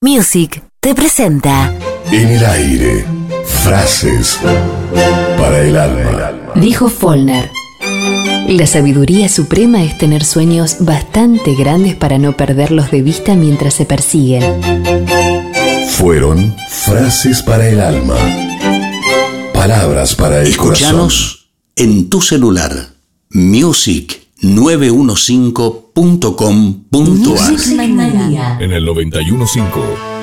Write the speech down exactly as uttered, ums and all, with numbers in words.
Music te presenta En el aire, frases para el alma. Dijo Follner: la sabiduría suprema es tener sueños bastante grandes para no perderlos de vista mientras se persiguen. Fueron frases para el alma. Palabras para el Escuchanos corazón. en tu celular. music nueve uno cinco punto com punto ar. Music Manía. En el noventa y uno punto cinco.